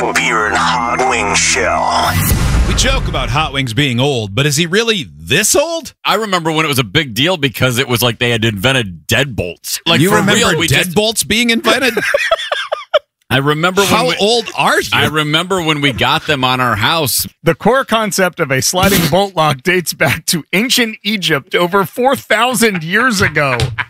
beer and hot wing shell. We joke about hot wings being old, but is he really this old? I remember when it was a big deal because it was like they had invented deadbolts. Like, you for remember real, deadbolts being invented? I remember How old are you? I remember when we got them on our house. The core concept of a sliding bolt lock dates back to ancient Egypt over 4,000 years ago.